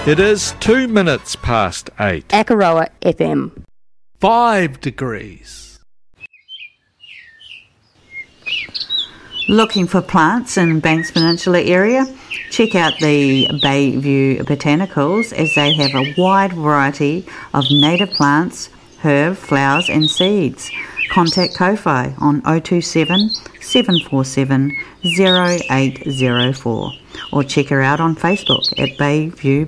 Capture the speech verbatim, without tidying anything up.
It is two minutes past eight. Akaroa F M. Five degrees. Looking for plants in Banks Peninsula area? Check out the Bayview Botanicals, as they have a wide variety of native plants, herb, flowers and seeds. Contact Ko-Fi on oh two seven, seven four seven, oh eight oh four or check her out on Facebook at Bayview